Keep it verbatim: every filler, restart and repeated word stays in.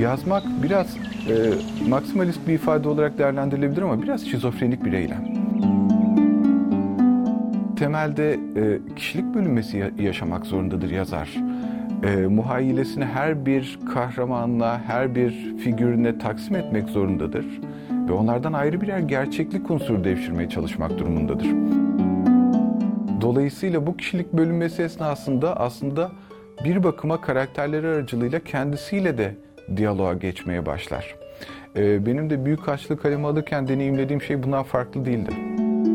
Yazmak biraz e, maksimalist bir ifade olarak değerlendirilebilir ama biraz şizofrenik bir eylem. Temelde e, kişilik bölünmesi ya- yaşamak zorundadır yazar. E, muhayyilesini her bir kahramanla, her bir figürüne taksim etmek zorundadır. Ve onlardan ayrı birer gerçeklik unsuru devşirmeye çalışmak durumundadır. Dolayısıyla bu kişilik bölünmesi esnasında aslında bir bakıma karakterleri aracılığıyla kendisiyle de diyaloğa geçmeye başlar. Ee, benim de Büyük Haçlı kalemi alırken deneyimlediğim şey bundan farklı değildi.